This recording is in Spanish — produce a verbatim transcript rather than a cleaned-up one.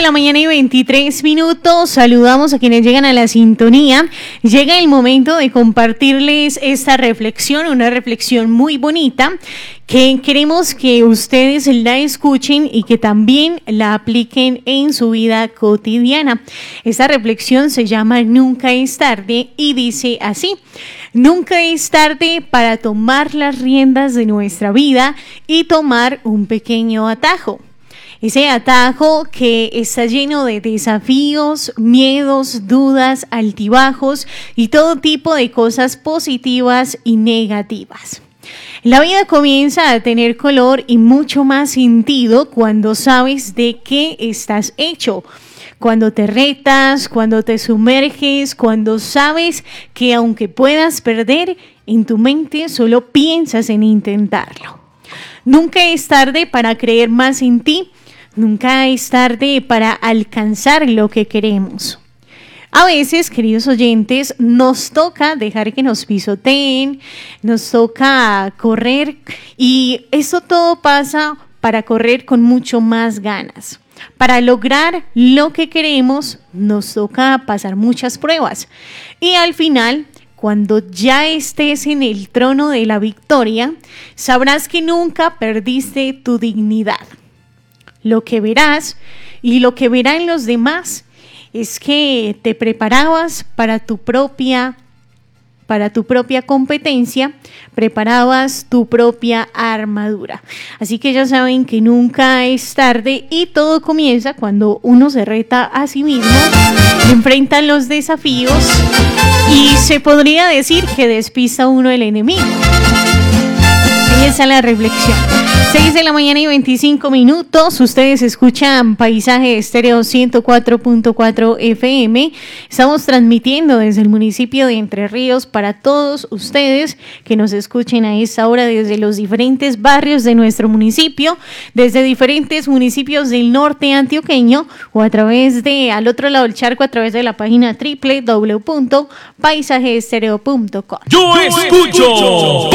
la mañana y veintitrés minutos. Saludamos a quienes llegan a la sintonía. Llega el momento de compartirles esta reflexión, una reflexión muy bonita que queremos que ustedes la escuchen y que también la apliquen en su vida cotidiana. Esta reflexión se llama Nunca es tarde y dice así: nunca es tarde para tomar las riendas de nuestra vida y tomar un pequeño atajo. Ese atajo que está lleno de desafíos, miedos, dudas, altibajos y todo tipo de cosas positivas y negativas. La vida comienza a tener color y mucho más sentido cuando sabes de qué estás hecho. Cuando te retas, cuando te sumerges, cuando sabes que aunque puedas perder, en tu mente solo piensas en intentarlo. Nunca es tarde para creer más en ti. Nunca es tarde para alcanzar lo que queremos. A veces, queridos oyentes, nos toca dejar que nos pisoteen, nos toca correr y eso todo pasa para correr con mucho más ganas. Para lograr lo que queremos, nos toca pasar muchas pruebas y al final, cuando ya estés en el trono de la victoria, sabrás que nunca perdiste tu dignidad. Lo que verás y lo que verán los demás es que te preparabas para tu propia, para tu propia competencia, preparabas tu propia armadura. Así que ya saben que nunca es tarde y todo comienza cuando uno se reta a sí mismo, enfrenta los desafíos y se podría decir que despista uno el enemigo. Y esa es la reflexión. seis de la mañana y veinticinco minutos. Ustedes escuchan Paisaje Estéreo ciento cuatro punto cuatro F M. Estamos transmitiendo desde el municipio de Entre Ríos para todos ustedes que nos escuchen a esta hora desde los diferentes barrios de nuestro municipio, desde diferentes municipios del norte antioqueño o a través de, al otro lado del charco, a través de la página doble u doble u doble u punto paisaje estéreo punto com. Yo escucho